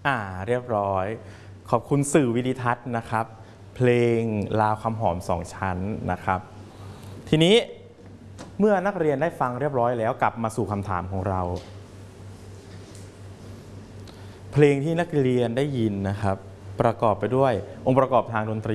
เรียบร้อยขอบคุณสื่อวิดิทัศน์นะครับเพลงลาวคำหอม2 ชั้นนะครับทีนี้เมื่อนักเรียนได้ฟังเรียบร้อยแล้วกลับมาสู่คำถามของเราเพลงที่นักเรียนได้ยินนะครับประกอบไปด้วยองค์ประกอบทางดนตรี